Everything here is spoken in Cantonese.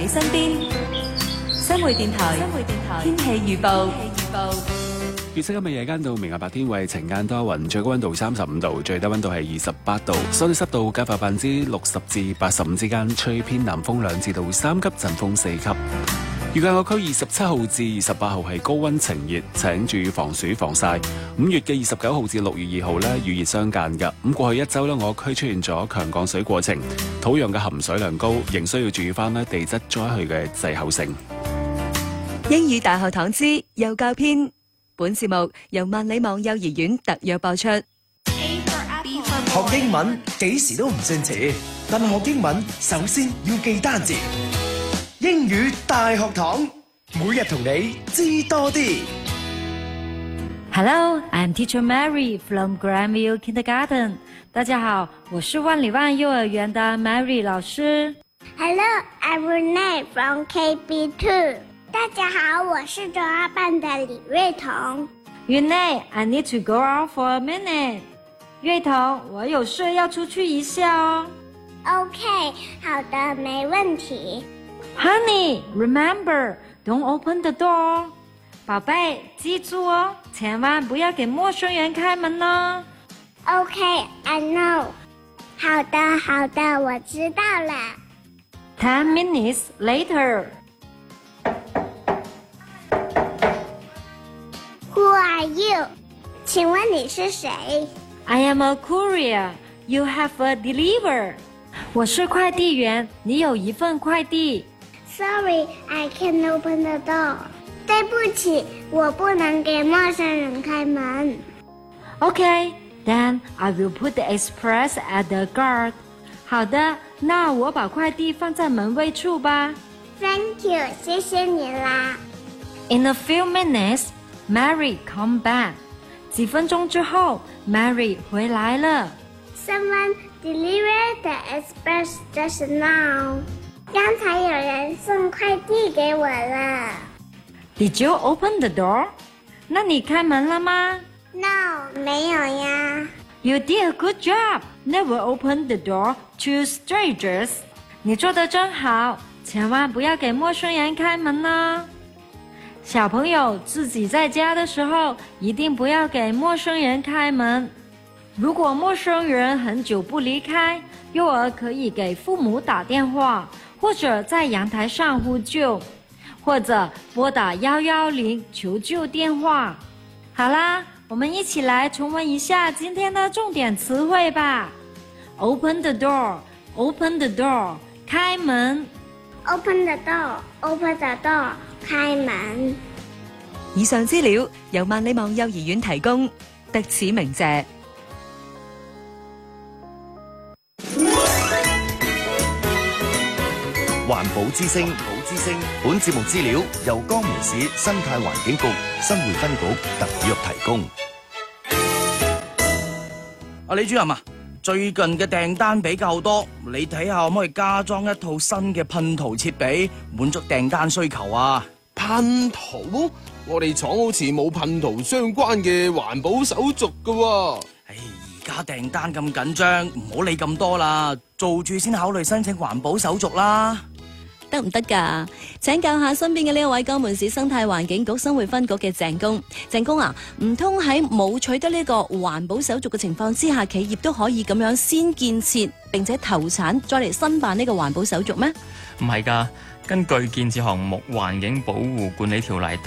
身邊。新匯電台天氣預報。 預測今日夜間到明日白天會晴間多雲，最高溫度35度，最低溫度係28度，相對濕度介乎60%至85%之間，吹偏南風2至3級，陣風4級。預計我區27號至28號係高溫晴熱，請注意防暑防曬。5月嘅29號至6月2號呢，雨熱相間㗎。咁過去一週呢，我區出現咗強降水過程，土壤嘅含水量高，仍需要注意翻呢地質災害嘅滯後性。 英語大學堂之幼教篇，本節目由萬里網幼兒園特約播出。 學英文幾時都唔算遲，但學英文首先要記單字。英語大學堂，每日同你知多啲。 Hello, I'm Teacher Mary from Grandview Kindergarten. 大家好，我是万里万幼兒園的 Mary 老師。 Hello, I'm Renee from KB2. 大家好，我是中二班的李瑞彤。 Renee, I need to go out for a minute. 瑞彤，我有事要出去一下哦。 OK, 好的，沒問題。 Honey, remember, don't open the door. 寶貝，記住哦，千萬不要給陌生人開門哦。 OK, I know. 好的，我知道了。 10 minutes later. Who are you? 請問你是誰？ I am a courier. You have a deliver. 我是快遞員，你有一份快遞。 Sorry, I can't open the door. 對不起，我不能給陌生人開門。 Okay, then I will put the express at the guard. 好的，那我把快遞放在門衛處吧。 Thank you, 謝謝你啦。 In a few minutes, Mary come back. 幾分鐘之後 ，Mary 回來了。 Someone delivered the express just now. 剛才有人送快遞給我了。 Did you open the door? 那你開門了嗎？ No, 沒有呀。 You did a good job. Never open the door to strangers. 你做得真好，千萬不要給陌生人開門哦。小朋友自己在家的時候，一定不要給陌生人開門。如果陌生人很久不離開，幼兒可以給父母打電話，或者在陽台上呼救，或者撥打110求救電話。好啦，我們一起來重溫一下今天的重點詞彙吧。Open the door, open the door, 開門。 Open the door, open the door, 開門。 以上資料由萬里網幼兒園提供，特此鳴謝。 環保之聲，本節目資料由江門市生態環境局新會分局特約提供。 阿李主任啊，最近嘅訂單比較多，你睇下可唔可以加裝一套新嘅噴塗設備，滿足訂單需求啊？ 噴塗？我哋廠好似冇噴塗相關嘅環保手續㗎喎。 而家訂單咁緊張，唔好理咁多啦，做住先考慮申請環保手續啦。 得唔得㗎？請教下身邊嘅呢一位江門市生態環境局新會分局嘅鄭工。鄭工啊，唔通喺冇取得呢個環保手續嘅情況之下，企業都可以咁樣先建設並且投產，再嚟申辦呢個環保手續咩？ 唔係㗎，根據建設項目環境保護管理條例